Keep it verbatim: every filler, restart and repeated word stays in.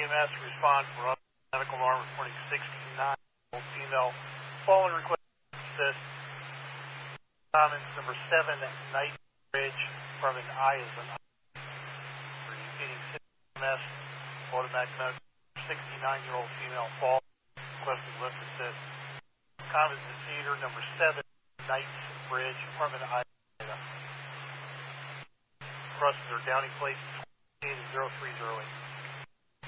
M S respond for medical alarm reporting sixty-nine year old female. Following request assist. Commons number seven, Night Bridge, Department I is an repeating six M S, automatic medical, sixty-nine year old female fall, requesting lift assist. Commons Theater number seven, Night Bridge, Department I. Crosses are Downing Place, twenty-eight zero three zero eight.